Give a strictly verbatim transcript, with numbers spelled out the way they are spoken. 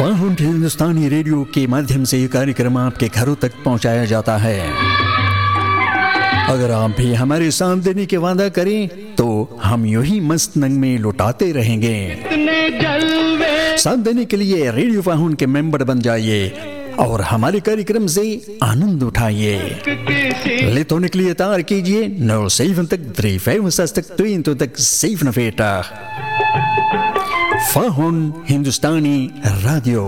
फाहुंड हिंदुस्तानी radio के माध्यम से ये कार्यक्रम आपके घरों तक पहुंचाया जाता है। अगर आप भी हमारे साथ देने के वादा करें तो हम यूं ही मस्त नंग में लुटाते रहेंगे। साथ देने के लिए रेडियो फाहुंड के मेंबर बन जाइए और हमारे कार्यक्रम से आनंद उठाइए। लेट होने के लिए तार कीजिए नौ सेवन तक थ्री फाइव तक ट्वेन तक सेवन फेटा फाहुंड हिंदुस्तानी रेडियो।